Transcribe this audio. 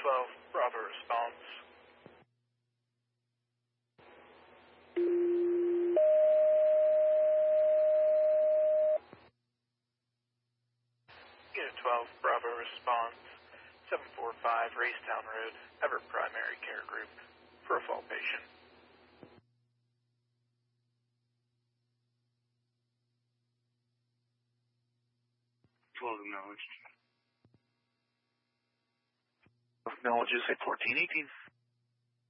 12, Bravo response. Unit 12, Bravo response. 745 Racetown Road, Everett Primary Care Group, for a fall patient. 12 acknowledged. Acknowledges at 1418.